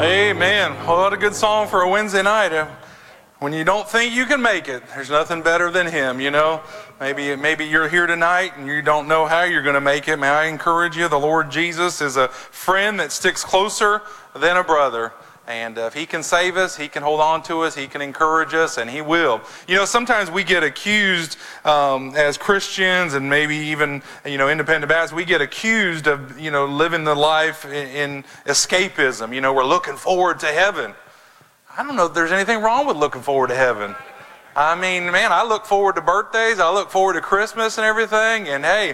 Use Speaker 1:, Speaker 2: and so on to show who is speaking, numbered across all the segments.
Speaker 1: Amen. Well, what a good song for a Wednesday night. When you don't think you can make it, there's nothing better than Him, you know. Maybe you're here tonight and you don't know how you're going to make it. May I encourage you, the Lord Jesus is a friend that sticks closer than a brother. And if He can save us, He can hold on to us, He can encourage us, and He will. You know, sometimes we get accused as Christians and maybe even, independent Baptists, we get accused of, living the life in escapism. We're looking forward to heaven. I don't know if there's anything wrong with looking forward to heaven. I mean, man, I look forward to birthdays. I look forward to Christmas and everything. And hey,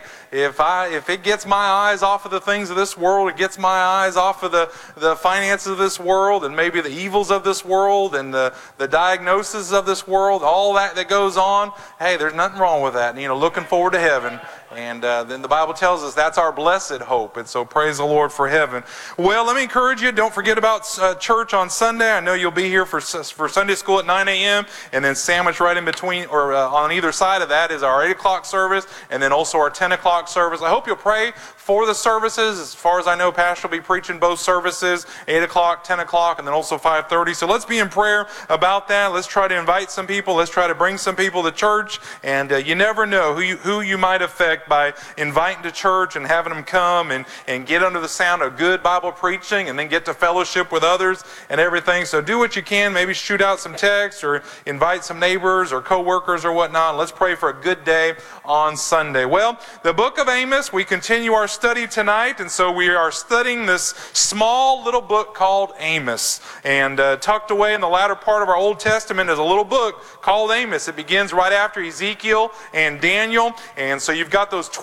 Speaker 1: if it gets my eyes off of the things of this world, it gets my eyes off of the finances of this world and maybe the evils of this world and the diagnosis of this world, all that goes on. Hey, there's nothing wrong with that. Looking forward to heaven. And then the Bible tells us that's our blessed hope. And so praise the Lord for heaven. Well, let me encourage you, don't forget about church on Sunday. I know you'll be here for Sunday school at 9 a.m. And then sandwiched right in between, or on either side of that is our 8 o'clock service and then also our 10 o'clock service. I hope you'll pray for the services. As far as I know, Pastor will be preaching both services, 8 o'clock, 10 o'clock, and then also 5:30. So let's be in prayer about that. Let's try to invite some people. Let's try to bring some people to church. And you never know who you might affect by inviting to church and having them come and get under the sound of good Bible preaching and then get to fellowship with others and everything. So do what you can. Maybe shoot out some texts or invite some neighbors or co-workers or whatnot. Let's pray for a good day on Sunday. Well, the book of Amos, we continue our study tonight, and so we are studying this small little book called Amos. And tucked away in the latter part of our Old Testament is a little book called Amos. It begins right after Ezekiel and Daniel, and so you've got those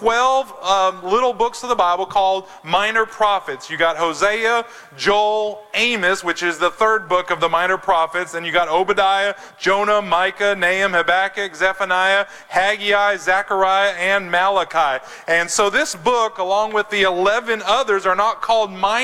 Speaker 1: 12 little books of the Bible called minor prophets. You got Hosea, Joel, Amos, which is the third book of the minor prophets. Then you got Obadiah, Jonah, Micah, Nahum, Habakkuk, Zephaniah, Haggai, Zechariah, and Malachi. And so this book, along with the 11 others, are not called minor